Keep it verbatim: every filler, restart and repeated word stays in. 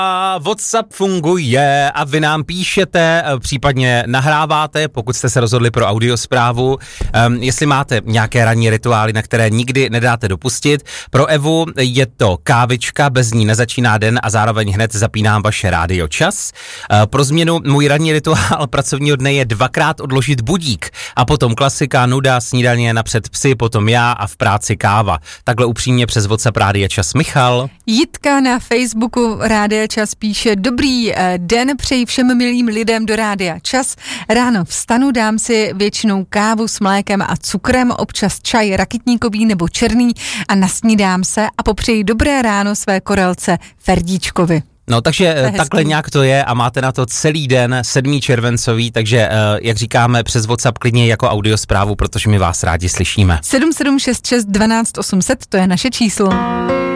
A WhatsApp funguje a vy nám píšete, případně nahráváte, pokud jste se rozhodli pro audiosprávu, um, jestli máte nějaké ranní rituály, na které nikdy nedáte dopustit. Pro Evu je to kávička, bez ní nezačíná den a zároveň hned zapínám vaše rádio čas. Uh, pro změnu můj ranní rituál pracovního dne je dvakrát odložit budík a potom klasika, nuda, snídaně, napřed psy, potom já a v práci káva. Takhle upřímně přes WhatsApp rádia čas Michal. Jitka na Facebooku rádia čas píše: dobrý den, přeji všem milým lidem do rádia čas. Ráno vstanu, dám si většinou kávu s mlékem a cukrem, občas čaj rakitníkový nebo černý a nasnídám se a popřeji dobré ráno své korelce Ferdíčkovi. No takže takhle nějak to je a máte na to celý den, sedmého červencový, takže jak říkáme přes WhatsApp klidně jako audiosprávu, protože my vás rádi slyšíme. sedm sedm šest šest dvanáct osm set, to je naše číslo.